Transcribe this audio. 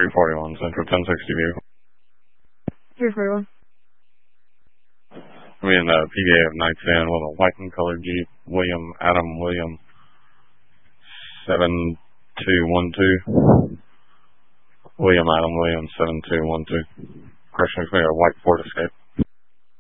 341 Central 1060 vehicle. 341. We in the PDA of Knights Inn with a white and colored Jeep, Adam William 7212. William 7212. Correction, we got a white Ford Escape.